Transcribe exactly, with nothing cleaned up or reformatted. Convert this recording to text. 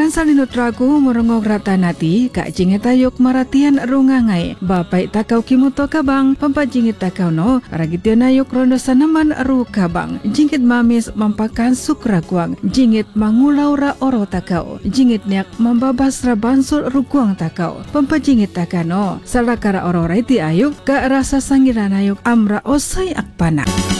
Kanan salino traku morongok rata nati kak jinget ayok maratian rungangai bapai takau kimuto kabang pampajingit takau no ragitian ayok rondo sanaman ru kabang jingit mamis mampakan sukra kuang jingit mangulau ra oro takau jingit niak mambabas ra bansul rukuang takau pampajingit takano salakara oro raiti ayok kak rasa sangiran ayok amra osai akpana.